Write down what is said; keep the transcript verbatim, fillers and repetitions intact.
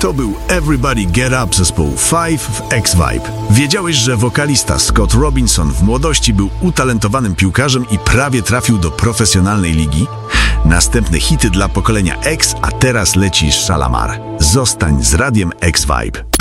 To był Everybody Get Up zespołu Five w X-Vibe. Wiedziałeś, że wokalista Scott Robinson w młodości był utalentowanym piłkarzem i prawie trafił do profesjonalnej ligi? Następne hity dla pokolenia X, a teraz leci Shalamar. Zostań z radiem X-Vibe.